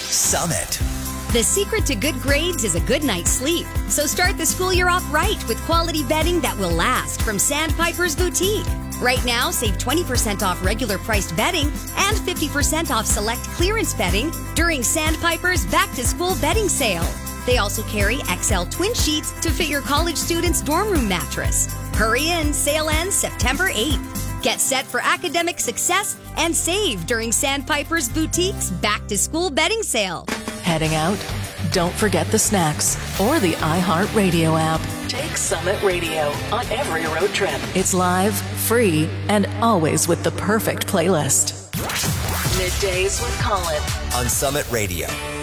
Summit. The secret to good grades is a good night's sleep. So start the school year off right with quality bedding that will last from Sandpiper's Boutique. Right now, save 20% off regular priced bedding and 50% off select clearance bedding during Sandpiper's back-to-school bedding sale. They also carry XL twin sheets to fit your college student's dorm room mattress. Hurry in, sale ends September 8th. Get set for academic success and save during Sandpiper's Boutique's back-to-school bedding sale. Heading out? Don't forget the snacks or the iHeartRadio app. Take Summit Radio on every road trip. It's live, free, and always with the perfect playlist. Middays with Colin On Summit Radio.